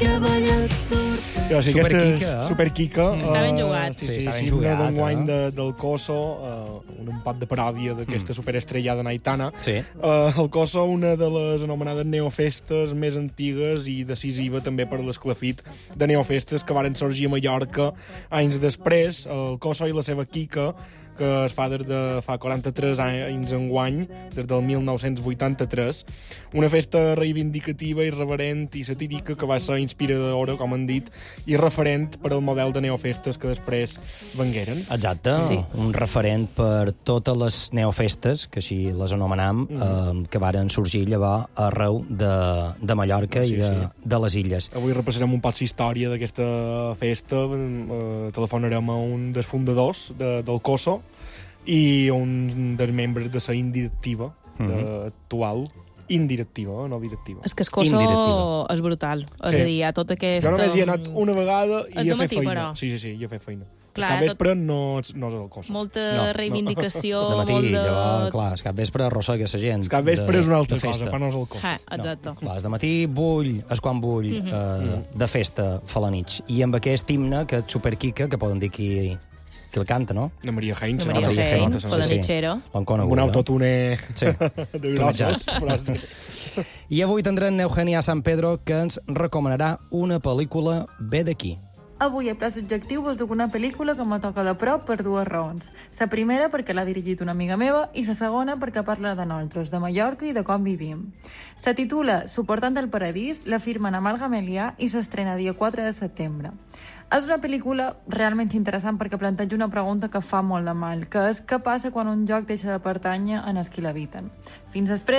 Superquica. Està ben jugat. Sí, està ben jugat. Una d'enguany del Coso, un empat de paròdia d'aquesta superestrellada naitana. Sí. El Coso, una de les anomenades neofestes més antigues i decisiva també per l'esclafit de neofestes que varen sorgir a Mallorca anys després. El Coso i la seva Quica, que es fa des de fa 43 anys enguany, des del 1983. Una festa reivindicativa, irreverent i satírica que va ser inspiradora, com han dit, i referent per al model de neofestes que després vengueren. Exacte, Sí. un referent per totes les neofestes, que així les anomenam, que varen sorgir llavors arreu de Mallorca i de les illes. Avui repassarem un poc l'història d'aquesta festa. Telefonarem a un dels fundadors del Coso i un dels membres de la indirectiva actual. Indirectiva, no directiva. És que el Coso Indirectiva. és brutal. És a dir, hi ha tota aquesta... Jo només hi he anat una vegada i És he de fet matí, feina. però. Sí, hi he fet feina. Clar, El capvespre no és el Coso. Molta reivindicació, De matí, molt de... llavors, clar, el capvespre arrossega la gent. El capvespre és una altra de festa. cosa, però no és el Coso. Exacte. Clar, és de matí vull, és quan vull, de festa fa la nit. I amb aquest himne, que és Superquica, que poden dir qui el canta, no? De Maria Jaén. De se Maria nota. Jaén, Sí. Podanitxero. L'han Amb conegut, un autotune Sí. de grossos, però sí. I avui tindrem Eugenia San Pedro, que ens recomanarà una pel·lícula Ve d'aquí. Avui, a Pla Subjectiu, vos duc una pel·lícula que me toca de prop per dues raons. La primera, perquè l'ha dirigit una amiga meva, i la segona, perquè parla de nosaltres, de Mallorca i de com vivim. Se titula Suportant el paradís, la firmen Amal Gamelià i s'estrena dia 4 de setembre. És una pel·lícula realment interessant perquè planteja una pregunta que fa molt de mal, que és què passa quan un lloc deixa de pertànyer en els qui l'habiten. Fins després.